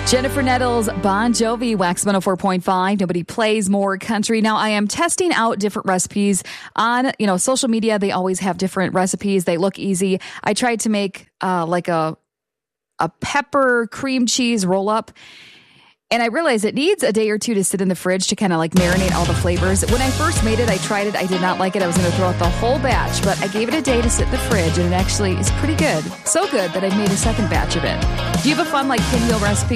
Jennifer Nettles, Bon Jovi, Wax 104.5. Nobody plays more country. Now, I am testing out different recipes on, social media. They always have different recipes. They look easy. I tried to make like a pepper cream cheese roll up. And I realized it needs a day or two to sit in the fridge to kind of like marinate all the flavors. When I first made it, I tried it. I did not like it. I was going to throw out the whole batch, but I gave it a day to sit in the fridge, and it actually is pretty good. So good that I made a second batch of it. Do you have a fun like pinwheel recipe?